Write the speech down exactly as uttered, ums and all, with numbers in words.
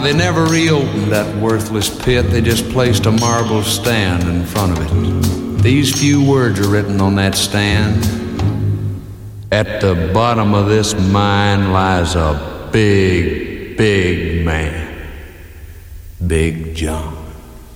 they never reopened that worthless pit. They just placed a marble stand in front of it. These few words are written on that stand. At the bottom of this mine lies a big, big man. Big John.